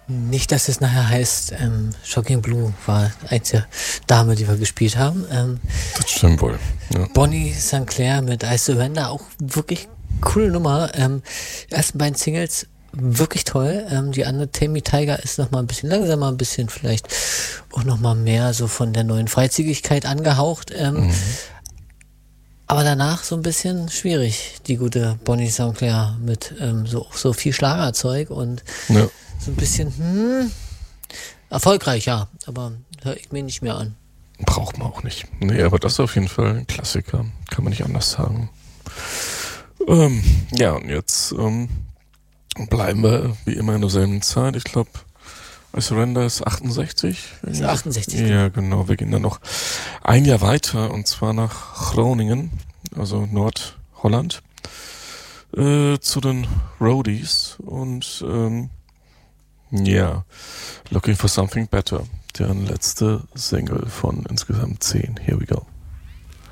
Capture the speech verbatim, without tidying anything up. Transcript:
Nicht, dass es nachher heißt, ähm, Shocking Blue war die einzige Dame, die wir gespielt haben. Ähm, das stimmt wohl. Ja. Bonnie Saint Clair mit I Surrender, auch wirklich coole Nummer. Ähm, die ersten beiden Singles wirklich toll. Ähm, die andere Tammy Tiger ist nochmal ein bisschen langsamer, ein bisschen vielleicht auch nochmal mehr so von der neuen Freizügigkeit angehaucht. Ähm, mhm. Aber danach so ein bisschen schwierig, die gute Bonnie Saint Clair mit ähm, so, so viel Schlagerzeug und ja. so ein bisschen, hm, erfolgreich, ja, aber höre ich mir nicht mehr an. Braucht man auch nicht. Nee, aber das ist auf jeden Fall ein Klassiker. Kann man nicht anders sagen. Ähm, ja, und jetzt ähm, bleiben wir wie immer in derselben Zeit. Ich glaube, I Surrender ist achtundsechzig. Ist achtundsechzig. Ja, genau. Wir gehen dann noch ein Jahr weiter und zwar nach Groningen, also Nordholland, äh, zu den Roadies und ähm, ja, Looking for Something Better, deren letzte Single von insgesamt zehn. Here we go.